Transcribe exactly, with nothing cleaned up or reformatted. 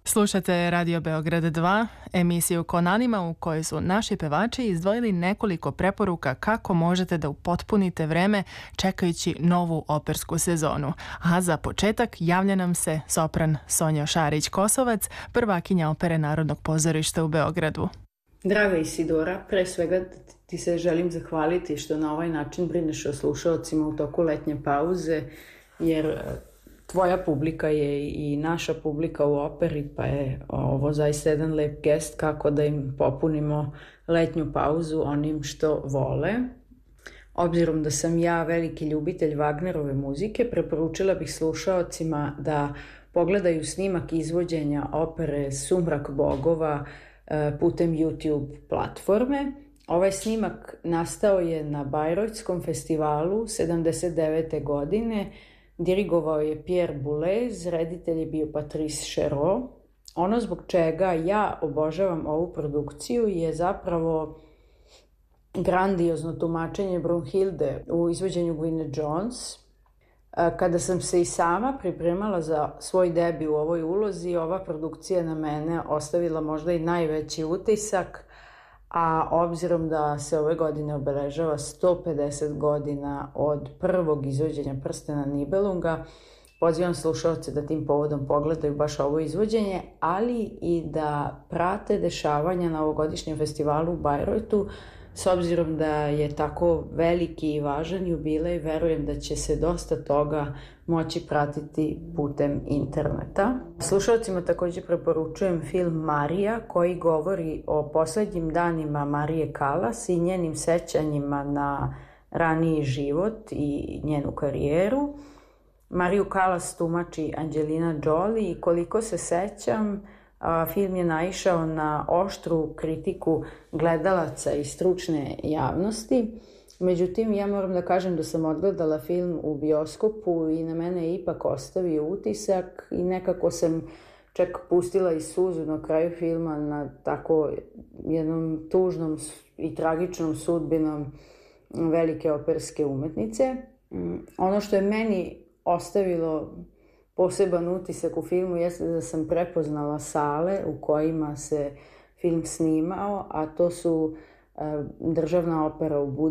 Slušate Radio Beograd dva, emisiju Konanima u kojoj su naši pevači izdvojili nekoliko preporuka kako možete da upotpunite vreme čekajući novu opersku sezonu. A za početak javlja nam se sopran Sonja Šarić-Kosovac, prvakinja opere Narodnog pozorišta u Beogradu. Draga Isidora, pre svega ti se želim zahvaliti što na ovaj način brineš o slušaocima u toku letnje pauze, jer tvoja publika je i naša publika u operi, pa je ovo zaista jedan lep gest kako da im popunimo letnju pauzu onim što vole. Obzirom da sam ja veliki ljubitelj Wagnerove muzike, preporučila bih slušaocima da pogledaju snimak izvođenja opere Sumrak bogova putem YouTube platforme. Ovaj snimak nastao je na Bajrojtskom festivalu sedamdeset devete godine. Dirigovao je Pierre Boulez, reditelj je bio Patrice Chéreau. Ono zbog čega ja obožavam ovu produkciju je zapravo grandiozno tumačenje Brunhilde u izvođenju Gwyneth Jones. Kada sam se i sama pripremala za svoj debi u ovoj ulozi, ova produkcija na mene ostavila možda i najveći utisak, a obzirom da se ove godine obeležava sto pedeset godina od prvog izvođenja Prstena Nibelunga, pozivam slušalce da tim povodom pogledaju baš ovo izvođenje, ali i da prate dešavanja na ovogodišnjem festivalu u Bajrojtu. S obzirom da je tako veliki i važan jubilej, verujem da će se dosta toga moći pratiti putem interneta. Slušalcima također preporučujem film Marija, koji govori o poslednjim danima Marije Kalas i njenim sećanjima na raniji život i njenu karijeru. Mariju Kalas tumači Angelina Jolie i koliko se sećam, a film je naišao na oštru kritiku gledalaca i stručne javnosti. Međutim, ja moram da kažem da sam odgledala film u bioskopu i na mene je ipak ostavio utisak i nekako sam čak pustila i suzu na kraju filma na tako jednom tužnom i tragičnom sudbinom velike operske umetnice. Ono što je meni ostavilo poseban utisak u filmu jeste da sam prepoznala sale u kojima se film snimao, a to su Državna opera u Budimpešti,